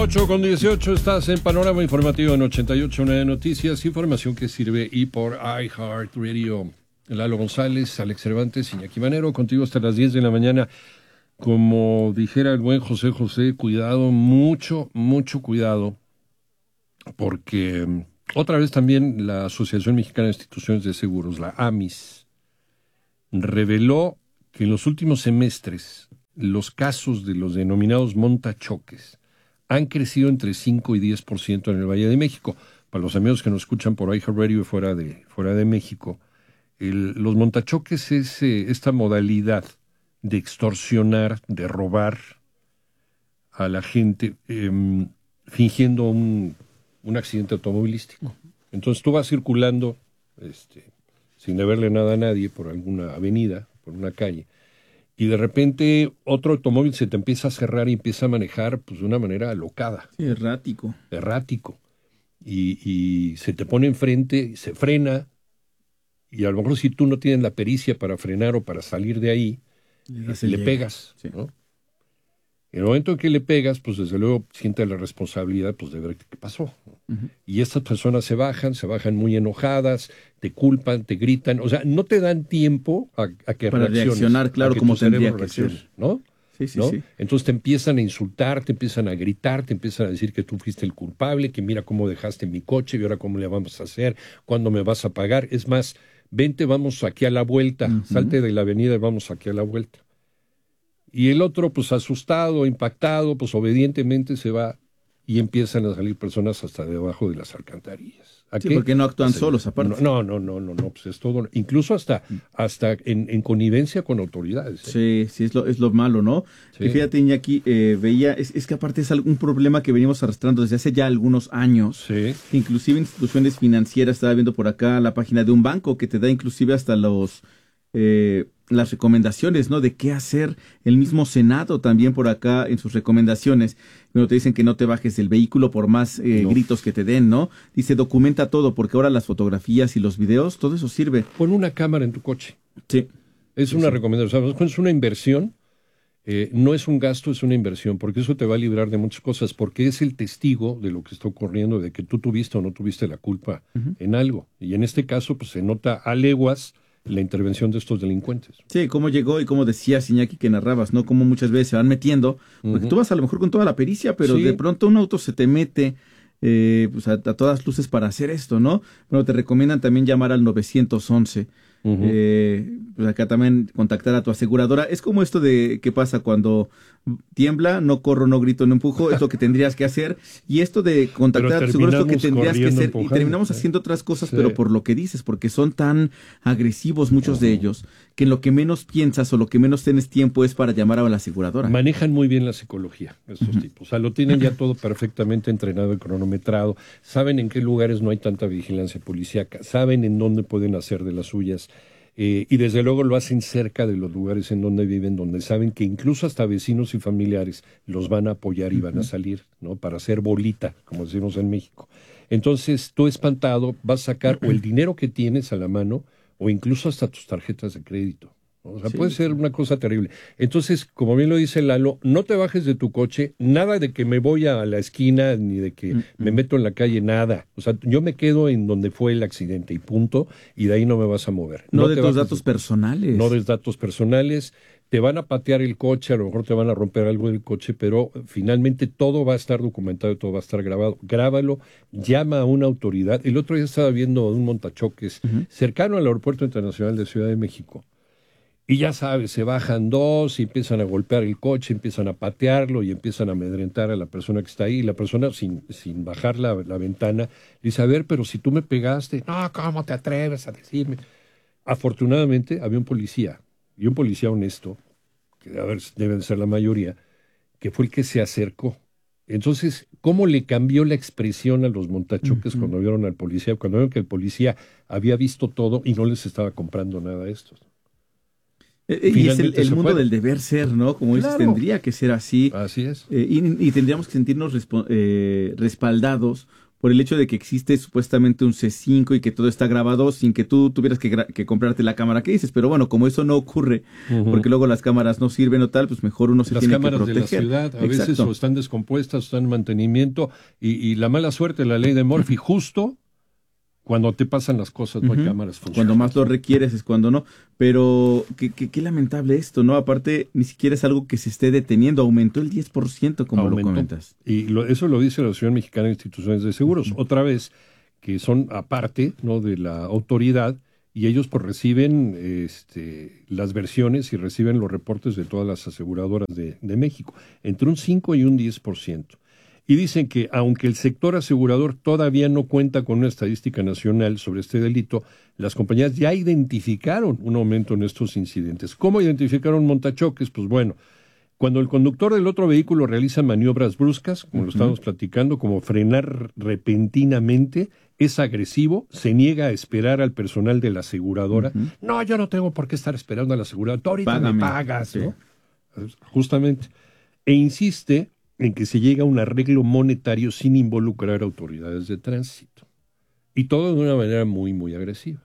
8:18, estás en Panorama Informativo en 88.9 Noticias, información que sirve y por iHeartRadio. Lalo González, Alex Cervantes, Iñaki Manero, contigo hasta las 10 de la mañana. Como dijera el buen José José, cuidado, mucho cuidado, porque otra vez también la Asociación Mexicana de Instituciones de Seguros, la AMIS, reveló que en los últimos semestres los casos de los denominados montachoques han crecido entre 5 y 10% en el Valle de México. Para los amigos que nos escuchan por iHeartRadio fuera de México, los montachoques es esta modalidad de extorsionar, de robar a la gente fingiendo un accidente automovilístico. Entonces tú vas circulando sin deberle nada a nadie por alguna avenida, por una calle, y de repente otro automóvil se te empieza a cerrar y empieza a manejar pues de una manera alocada. Sí, errático. Y se te pone enfrente, se frena, y a lo mejor si tú no tienes la pericia para frenar o para salir de ahí, le pegas, sí, ¿no? En el momento en que le pegas, pues desde luego siente la responsabilidad pues de ver qué pasó. Uh-huh. Y estas personas se bajan muy enojadas, te culpan, te gritan, o sea, no te dan tiempo a que para reaccionar, claro, como tendría que ser, ¿no? Sí, ¿no? sí. Entonces te empiezan a insultar, te empiezan a gritar, te empiezan a decir que tú fuiste el culpable, que mira cómo dejaste mi coche y ahora cómo le vamos a hacer, cuándo me vas a pagar. Es más, vente, vamos aquí a la vuelta, uh-huh, salte de la avenida y vamos aquí a la vuelta. Y el otro, pues asustado, impactado, pues obedientemente se va y empiezan a salir personas hasta debajo de las alcantarillas. Sí, porque no actúan solos, aparte. No, pues es todo, incluso hasta en connivencia con autoridades. Sí, es lo malo, ¿no? Sí. Y fíjate, Iñaki, veía, es que aparte es un problema que venimos arrastrando desde hace ya algunos años. Sí. Inclusive instituciones financieras, estaba viendo por acá la página de un banco que te da inclusive hasta las recomendaciones, ¿no? De qué hacer. El mismo Senado también por acá en sus recomendaciones, bueno, te dicen que no te bajes del vehículo por más gritos que te den, ¿no? Dice, documenta todo, porque ahora las fotografías y los videos, todo eso sirve. Pon una cámara en tu coche. Sí. Es una recomendación. O sea, es una inversión, no es un gasto, es una inversión, porque eso te va a librar de muchas cosas, porque es el testigo de lo que está ocurriendo, de que tú tuviste o no tuviste la culpa en algo. Y en este caso, pues se nota a leguas la intervención de estos delincuentes. Sí, cómo llegó y cómo decías, Iñaki, que narrabas, ¿no? Cómo muchas veces se van metiendo, porque tú vas a lo mejor con toda la pericia, pero sí, de pronto un auto se te mete pues a todas luces para hacer esto, ¿no? Bueno, te recomiendan también llamar al 911. Pues acá también contactar a tu aseguradora. Es como esto de qué pasa cuando tiembla, no corro, no grito, no empujo, es lo que tendrías que hacer. Y esto de contactar a tu seguro es lo que tendrías que hacer. Y terminamos haciendo otras cosas, pero por lo que dices, porque son tan agresivos muchos de ellos, que en lo que menos piensas o lo que menos tienes tiempo es para llamar a la aseguradora. Manejan muy bien la psicología, estos tipos. O sea, lo tienen ya todo perfectamente entrenado y cronometrado. Saben en qué lugares no hay tanta vigilancia policíaca. Saben en dónde pueden hacer de las suyas. Y desde luego lo hacen cerca de los lugares en donde viven, donde saben que incluso hasta vecinos y familiares los van a apoyar y van a salir, ¿no? Para hacer bolita, como decimos en México. Entonces, tú espantado vas a sacar o el dinero que tienes a la mano o incluso hasta tus tarjetas de crédito. O sea, puede ser una cosa terrible. Entonces, como bien lo dice Lalo, no te bajes de tu coche, nada de que me voy a la esquina, ni de que me meto en la calle, nada. O sea, yo me quedo en donde fue el accidente y punto, y de ahí no me vas a mover. No de tus datos personales. No de datos personales. Te van a patear el coche, a lo mejor te van a romper algo del coche, pero finalmente todo va a estar documentado, todo va a estar grabado. Grábalo, llama a una autoridad. El otro día estaba viendo un montachoques cercano al Aeropuerto Internacional de Ciudad de México. Y ya sabes, se bajan dos y empiezan a golpear el coche, empiezan a patearlo y empiezan a amedrentar a la persona que está ahí. Y la persona, sin bajar la ventana, dice, a ver, pero si tú me pegaste, no, ¿cómo te atreves a decirme? Afortunadamente había un policía, y un policía honesto, que deben ser la mayoría, que fue el que se acercó. Entonces, ¿cómo le cambió la expresión a los montachoques cuando vieron al policía? Cuando vieron que el policía había visto todo y no les estaba comprando nada a estos. Y es el mundo del deber ser, ¿no? Como dices, tendría que ser así. Así es. Y tendríamos que sentirnos respaldados por el hecho de que existe supuestamente un C5 y que todo está grabado sin que tú tuvieras que comprarte la cámara que dices. Pero bueno, como eso no ocurre, porque luego las cámaras no sirven o tal, pues mejor uno se tiene que proteger. Las cámaras de la ciudad a veces o están descompuestas, o están en mantenimiento, y la mala suerte, la ley de Murphy, justo cuando te pasan las cosas, no hay cámaras funcionando. Cuando más lo requieres es cuando no. Pero qué lamentable esto, ¿no? Aparte, ni siquiera es algo que se esté deteniendo. Aumentó el 10%, como lo comentas. Y eso lo dice la Asociación Mexicana de Instituciones de Seguros. Otra vez, que son aparte, ¿no?, de la autoridad, y ellos pues reciben las versiones y reciben los reportes de todas las aseguradoras de México. Entre un 5 y un 10%. Y dicen que aunque el sector asegurador todavía no cuenta con una estadística nacional sobre este delito, las compañías ya identificaron un aumento en estos incidentes. ¿Cómo identificaron montachoques? Pues bueno, cuando el conductor del otro vehículo realiza maniobras bruscas, como lo estábamos platicando, como frenar repentinamente, es agresivo, se niega a esperar al personal de la aseguradora. No, yo no tengo por qué estar esperando a la aseguradora, tú ahorita me pagas, ¿no? Justamente. E insiste en que se llega a un arreglo monetario sin involucrar autoridades de tránsito. Y todo de una manera muy, muy agresiva.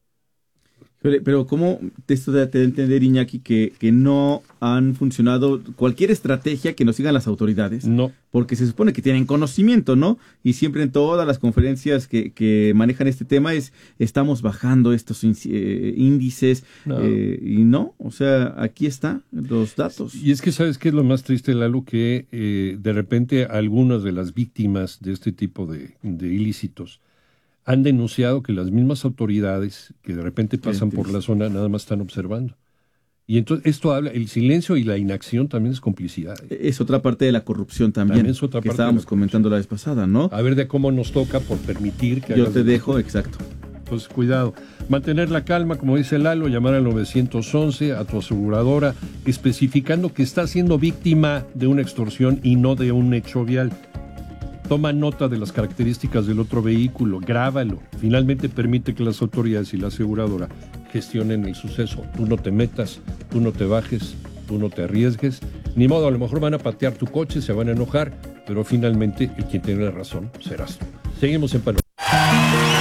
Pero ¿cómo esto te da a entender, Iñaki, que no han funcionado cualquier estrategia que nos sigan las autoridades? No. Porque se supone que tienen conocimiento, ¿no? Y siempre en todas las conferencias que manejan este tema estamos bajando estos índices. No. Y no, o sea, aquí están los datos. Y es que, ¿sabes qué es lo más triste, Lalo? Que de repente algunas de las víctimas de este tipo de ilícitos han denunciado que las mismas autoridades que de repente pasan por la zona nada más están observando. Y entonces esto habla, el silencio y la inacción también es complicidad. Es otra parte de la corrupción también es otra parte que estábamos comentando la vez pasada, ¿no? A ver de cómo nos toca por permitir que yo te dejo, exacto. Entonces, cuidado. Mantener la calma, como dice Lalo, llamar al 911 a tu aseguradora, especificando que está siendo víctima de una extorsión y no de un hecho vial. Toma nota de las características del otro vehículo, grábalo. Finalmente permite que las autoridades y la aseguradora gestionen el suceso. Tú no te metas, tú no te bajes, tú no te arriesgues. Ni modo, a lo mejor van a patear tu coche, se van a enojar, pero finalmente el quien tiene la razón serás tú. Seguimos en Panorama.